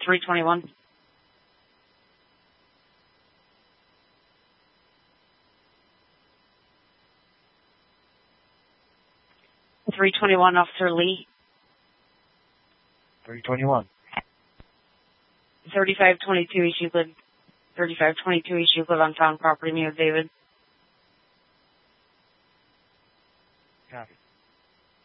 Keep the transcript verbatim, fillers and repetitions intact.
three twenty-one. three twenty-one, Officer Lee. three twenty-one. thirty-five twenty-two East Euclid. thirty-five twenty-two East Euclid on town property, Mayor David. Copy.